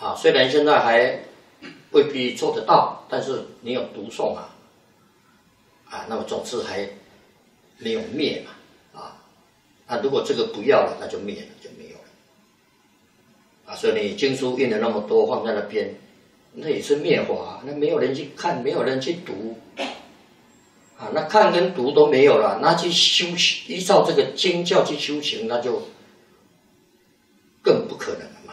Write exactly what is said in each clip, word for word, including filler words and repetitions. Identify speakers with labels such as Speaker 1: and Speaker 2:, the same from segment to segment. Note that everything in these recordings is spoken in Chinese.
Speaker 1: 啊，虽然现在还未必做得到，但是你有读诵啊，啊，那么总之还没有灭嘛，啊，那如果这个不要了，那就灭了，就没有了，啊，所以你经书印了那么多放在那边，那也是灭法，那没有人去看，没有人去读。啊，那看跟读都没有了，那去修行，依照这个经教去修行，那就更不可能了嘛。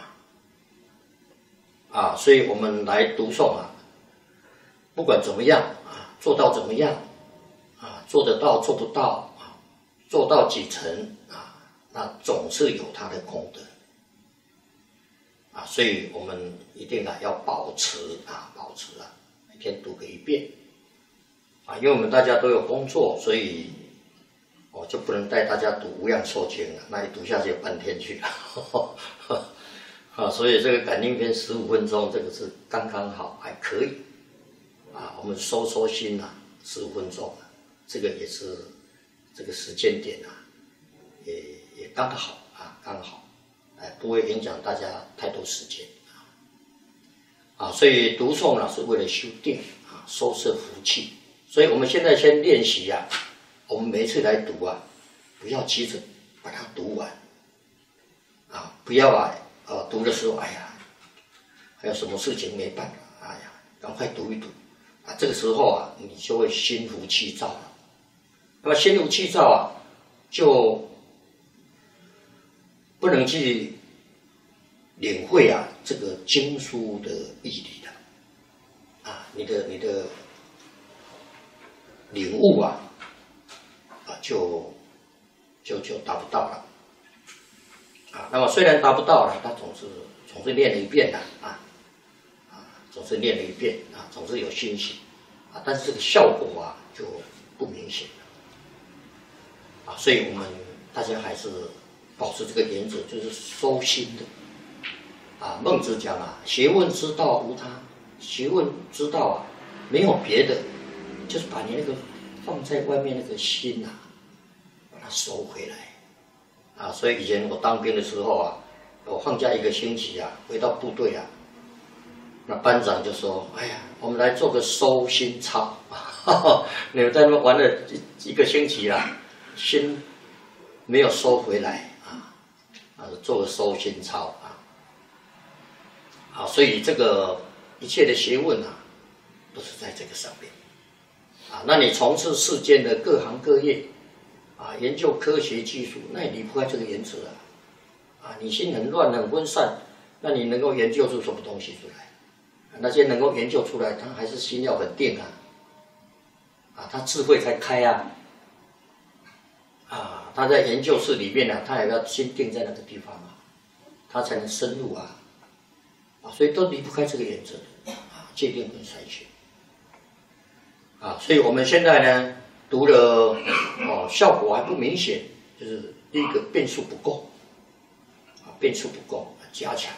Speaker 1: 啊，所以我们来读诵啊，不管怎么样啊，做到怎么样啊，做得到做不到啊，做到几成啊，那总是有它的功德啊，所以我们一定啊要保持啊，保持啊，每天读个一遍。啊，因为我们大家都有工作，所以我就不能带大家读《无量寿经》了，那一读下去有半天去了。啊，所以这个感应篇十五分钟，这个是刚刚好，还可以。啊，我们收收心啊，十五分钟，这个也是这个时间点啊，也也刚好啊，刚好，哎，不会影响大家太多时间啊。啊，所以读诵呢是为了修定啊，收摄福气。所以我们现在先练习啊，我们每一次来读啊，不要急着把它读完，啊，不要啊，呃，读的时候，哎呀，还有什么事情没办法，哎呀，赶快读一读，啊，这个时候啊，你就会心浮气躁了。那么心浮气躁啊，就不能去领会啊这个经书的义理了，啊，你的你的。领悟啊，啊，就就就达不到了，啊，那么虽然达不到了，他总是总是念了一遍的啊，啊，总是念了一遍啊，总是有欣喜啊，但是这个效果啊就不明显了，啊，所以我们大家还是保持这个原则，就是收心的，啊，孟子讲啊，学问之道无他，学问之道啊，没有别的。就是把你那个放在外面那个心啊，把它收回来啊！所以以前我当兵的时候啊，我放假一个星期啊，回到部队啊，那班长就说：“哎呀，我们来做个收心操，你们在那玩了一一个星期啦，心没有收回来啊，啊，做个收心操啊，啊，所以这个一切的学问啊，都是在这个上面。”啊，那你从事世间的各行各业，啊，研究科学技术，那也离不开这个原则啊。啊，你心很乱很分散，那你能够研究出什么东西出来？啊、那些能够研究出来，他还是心要很定啊，啊，他智慧才开啊。啊，他在研究室里面呢、啊，他也要心定在那个地方啊，他才能深入啊。啊，所以都离不开这个原则的啊，界定跟筛选。啊，所以我们现在呢读了哦，效果还不明显，就是第一个变数不够，啊，变数不够，加强。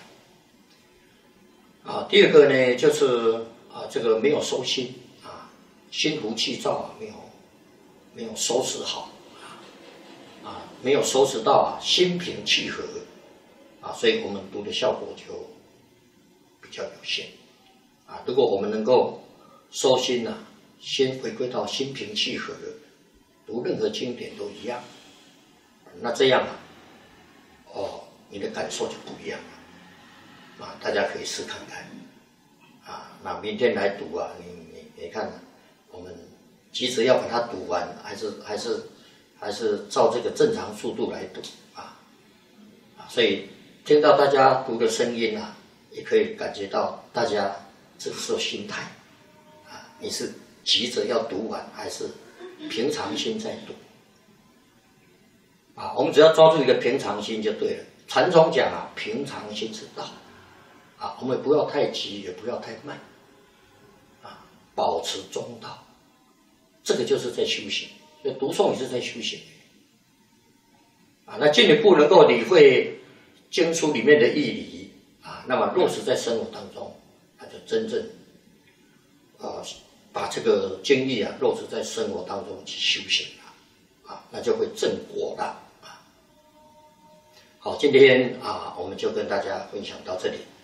Speaker 1: 啊，第二个呢就是啊，这个没有收心啊，心浮气躁啊，没有没有收拾好啊，没有收拾到啊，心平气和啊，所以我们读的效果就比较有限啊。如果我们能够收心呐、啊。先回归到心平气和的，读任何经典都一样，那这样啊，哦，你的感受就不一样了，啊，大家可以试看看，啊，那明天来读啊，你你你看，我们急着要把它读完，还是还是还是照这个正常速度来读啊，啊，所以听到大家读的声音啊，也可以感觉到大家这个时候心态，啊，你是。急着要读完，还是平常心在读啊？我们只要抓住一个平常心就对了。禅宗讲啊，平常心是道啊，我们不要太急，也不要太慢啊，保持中道，这个就是在修行。所以读诵也是在修行啊。那进一步能够理会经书里面的义理啊，那么落实在生活当中，那就真正呃。把这个经历啊落实在生活当中去修行了，啊，那就会正果了啊。好，今天啊，我们就跟大家分享到这里。